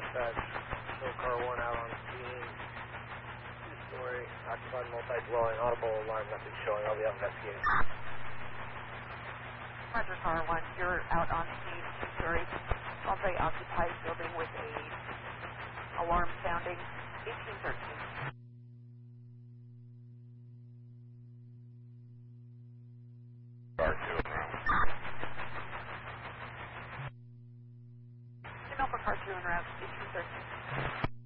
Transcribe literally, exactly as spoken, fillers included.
Dispatch, show car one out on scene. Two-story, occupied multi-dwelling, audible alarm message showing. I'll be out investigating. Roger, car one, you're out on scene, two-story, multi-occupied building with a alarm sounding, eighteen thirteen. Car two en route. Signal for car two en route, eighteen thirteen.